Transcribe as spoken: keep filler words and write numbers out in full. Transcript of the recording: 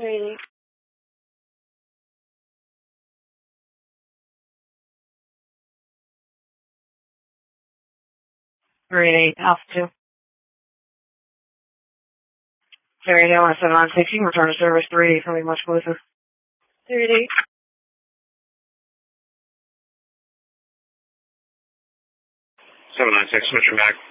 Three. Three eight, Alpha two. Three eight, one seven nine sixteen, return to service three eight, something much closer. Three eight. seven nine six, switch your back.